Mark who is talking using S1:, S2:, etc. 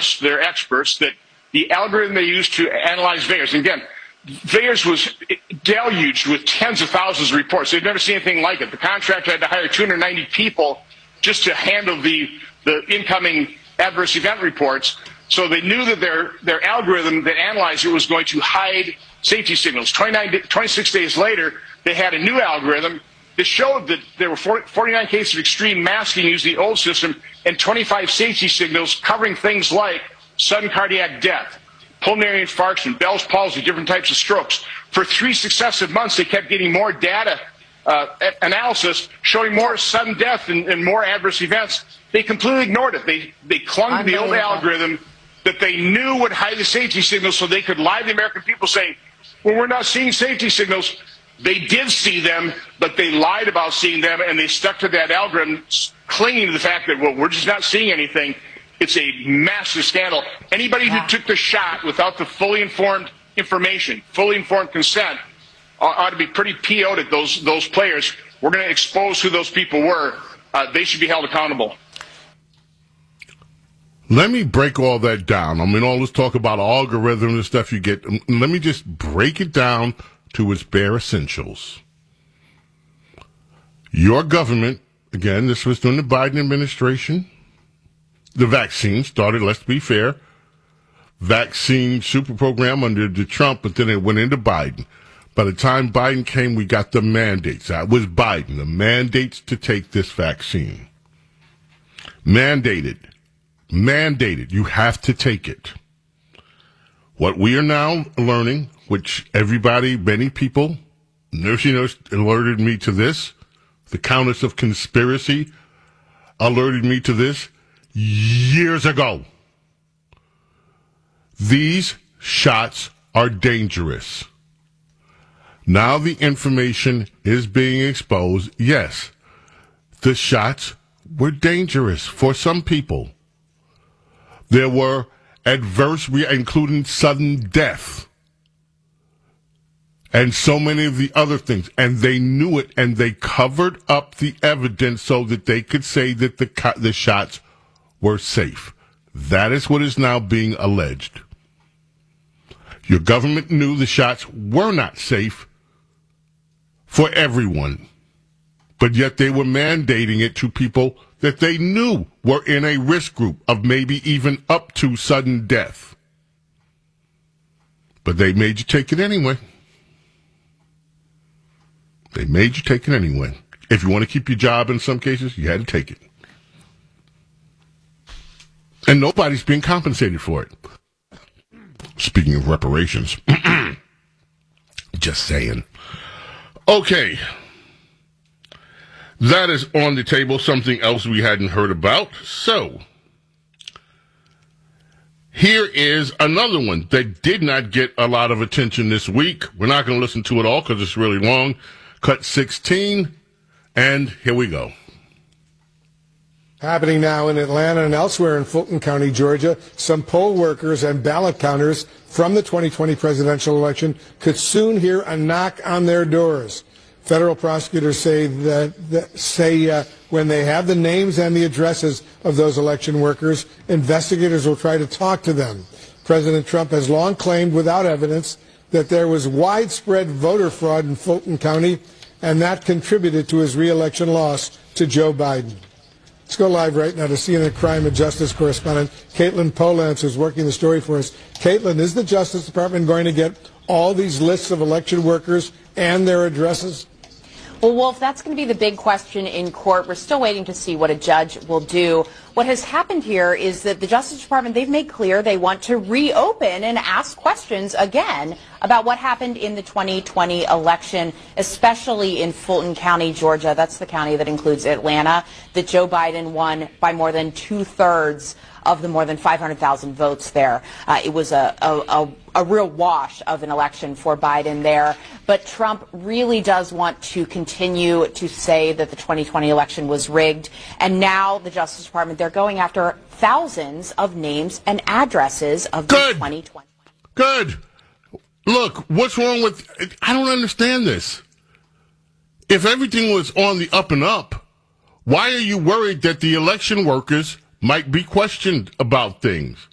S1: journalists, they're experts, that the algorithm they used to analyze VAERS, and again, VAERS was deluged with tens of thousands of reports. They'd never seen anything like it. The contractor had to hire 290 people just to handle the incoming adverse event reports. So they knew that their algorithm that analyzed it was going to hide safety signals. 26 days later, they had a new algorithm that showed that there were 49 cases of extreme masking using the old system and 25 safety signals covering things like sudden cardiac death, pulmonary infarction, Bell's palsy, different types of strokes. For 3 successive months, they kept getting more data analysis showing more sudden death and more adverse events. They completely ignored it. They clung to the old algorithm that they knew would hide the safety signals so they could lie to the American people saying, well, we're not seeing safety signals. They did see them, but they lied about seeing them, and they stuck to that algorithm, clinging to the fact that, well, we're just not seeing anything. It's a massive scandal. Anybody who took the shot without the fully informed information, fully informed consent, ought to be pretty PO'd at those players. We're going to expose who those people were. They should be held accountable.
S2: Let me break all that down. I mean, all this talk about algorithm and stuff you get. Let me just break it down to its bare essentials. Your government, again, this was during the Biden administration. The vaccine started, let's be fair, vaccine super program under the Trump, but then it went into Biden. By the time Biden came, we got the mandates. That was Biden, the mandates to take this vaccine. Mandated. You have to take it. What we are now learning, which many people, nursing nurse alerted me to this, the Countess of Conspiracy alerted me to this years ago. These shots are dangerous. Now the information is being exposed. Yes, the shots were dangerous for some people. There were adverse, including sudden death, and so many of the other things. And they knew it, and they covered up the evidence so that they could say that the shots were safe. That is what is now being alleged. Your government knew the shots were not safe for everyone, but yet they were mandating it to people that they knew were in a risk group of maybe even up to sudden death. But they made you take it anyway. If you want to keep your job in some cases, you had to take it. And nobody's being compensated for it. Speaking of reparations. Just saying. Okay. That is on the table, something else we hadn't heard about. So, here is another one that did not get a lot of attention this week. We're not going to listen to it all because it's really long. Cut 16, and here we go.
S3: Happening now in Atlanta and elsewhere in Fulton County, Georgia, some poll workers and ballot counters from the 2020 presidential election could soon hear a knock on their doors. Federal prosecutors say when they have the names and the addresses of those election workers, investigators will try to talk to them. President Trump has long claimed without evidence that there was widespread voter fraud in Fulton County, and that contributed to his re-election loss to Joe Biden. Let's go live right now to CNN crime and justice correspondent Caitlin Polance, who's working the story for us. Caitlin, is the Justice Department going to get all these lists of election workers and their addresses?
S4: Well, Wolf, that's going to be the big question in court. We're still waiting to see what a judge will do. What has happened here is that the Justice Department, they've made clear they want to reopen and ask questions again about what happened in the 2020 election, especially in Fulton County, Georgia. That's the county that includes Atlanta, that Joe Biden won by more than 2/3 of the more than 500,000 votes there. It was a real wash of an election for Biden there. But Trump really does want to continue to say that the 2020 election was rigged. And now the Justice Department, they're going after thousands of names and addresses of the 2020.
S2: Good. Look, what's wrong with... I don't understand this. If everything was on the up and up, why are you worried that the election workers might be questioned about things?